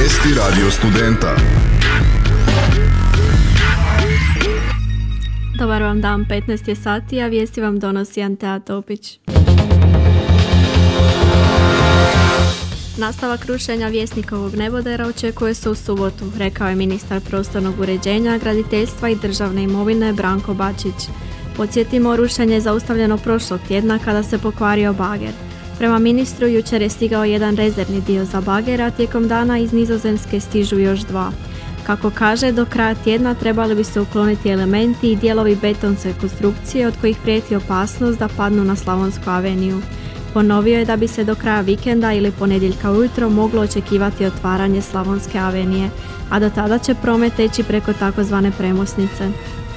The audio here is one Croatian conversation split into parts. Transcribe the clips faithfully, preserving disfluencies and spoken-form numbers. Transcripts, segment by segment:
Vijesti Radio Studenta. Dobar vam dan, petnaest je sati, a vijesti vam donosi Antea Topić. Nastavak rušenja Vjesnikovog nebodera očekuje se u subotu, rekao je ministar prostornog uređenja, graditeljstva i državne imovine Branko Bačić. Podsjetimo, rušenje je zaustavljeno prošlog tjedna kada se pokvario bager. Prema ministru, jučer je stigao jedan rezervni dio za bager, a tijekom dana iz Nizozemske stižu još dva. Kako kaže, do kraja tjedna trebali bi se ukloniti elementi i dijelovi betonske konstrukcije od kojih prijeti opasnost da padnu na Slavonsku aveniju. Ponovio je da bi se do kraja vikenda ili ponedjeljka ujutro moglo očekivati otvaranje Slavonske avenije, a do tada će promet teći preko takozvane premosnice.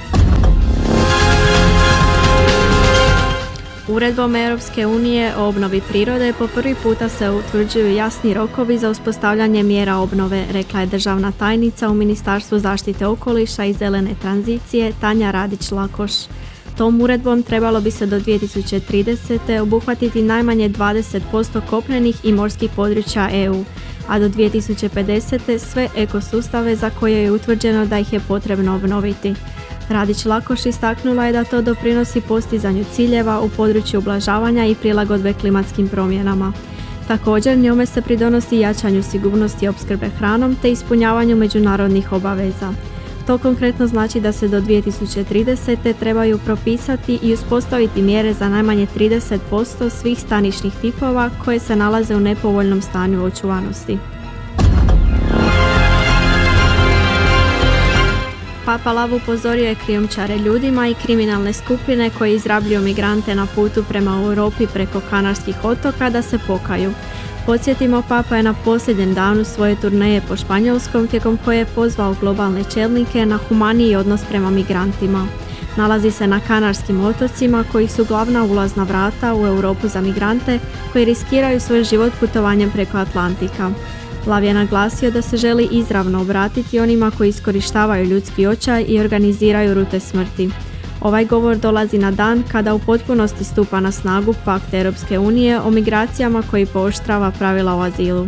Uredbom Europske unije o obnovi prirode po prvi puta se utvrđuju jasni rokovi za uspostavljanje mjera obnove, rekla je državna tajnica u Ministarstvu zaštite okoliša i zelene tranzicije Tanja Radić-Lakoš. Tom uredbom trebalo bi se do dvije tisuće tridesete. obuhvatiti najmanje dvadeset posto kopnenih i morskih područja E U, a do dvije tisuće pedesete. sve ekosustave za koje je utvrđeno da ih je potrebno obnoviti. Radić-Lakoš istaknula je da to doprinosi postizanju ciljeva u području ublažavanja i prilagodbe klimatskim promjenama. Također, njome se pridonosi jačanju sigurnosti opskrbe hranom te ispunjavanju međunarodnih obaveza. To konkretno znači da se do dvije tisuće tridesete. trebaju propisati i uspostaviti mjere za najmanje trideset posto svih stanišnih tipova koje se nalaze u nepovoljnom stanju očuvanosti. Papa Lav upozorio je krijumčare ljudima i kriminalne skupine koji izrabljuju migrante na putu prema Europi preko Kanarskih otoka da se pokaju. Podsjetimo, Papa je na posljednjem danu svoje turneje po Španjolskom, tijekom koje je pozvao globalne čelnike na humaniji odnos prema migrantima. Nalazi se na Kanarskim otocima, koji su glavna ulazna vrata u Europu za migrante koji riskiraju svoj život putovanjem preko Atlantika. Lav je naglasio da se želi izravno obratiti onima koji iskorištavaju ljudski očaj i organiziraju rute smrti. Ovaj govor dolazi na dan kada u potpunosti stupa na snagu Pakt Europske unije o migracijama koji pooštrava pravila o azilu.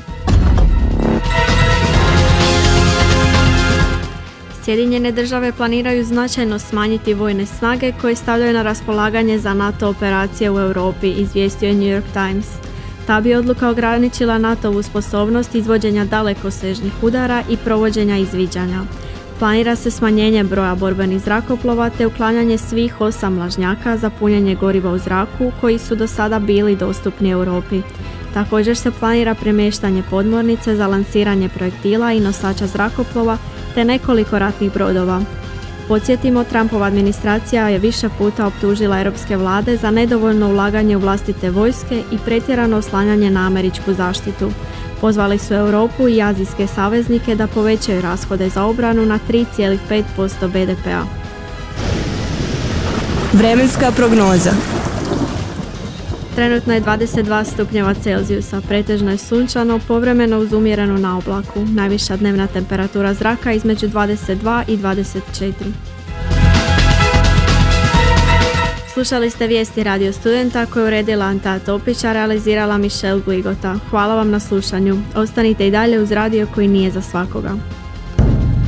Sjedinjene države planiraju značajno smanjiti vojne snage koje stavljaju na raspolaganje za NATO operacije u Europi, izvijestio je New York Times. Ta bi odluka ograničila NATO-vu sposobnost izvođenja dalekosežnih udara i provođenja izviđanja. Planira se smanjenje broja borbenih zrakoplova te uklanjanje svih osam lažnjaka za punjenje goriva u zraku koji su do sada bili dostupni Europi. Također se planira premještanje podmornice za lansiranje projektila i nosača zrakoplova te nekoliko ratnih brodova. Podsjetimo, Trumpova administracija je više puta optužila europske vlade za nedovoljno ulaganje u vlastite vojske i pretjerano oslanjanje na američku zaštitu. Pozvali su Europu i azijske saveznike da povećaju rashode za obranu na tri zarez pet posto be de pe-a. Vremenska prognoza. Trenutno je dvadeset dva stupnjeva Celzijusa, pretežno je sunčano, povremeno uz umjerenu naoblaku. Najviša dnevna temperatura zraka između dvadeset dva i dvadeset četiri. Slušali ste vijesti Radio Studenta koje je uredila Antea Topić, a realizirala Michelle Gligota. Hvala vam na slušanju. Ostanite i dalje uz radio koji nije za svakoga.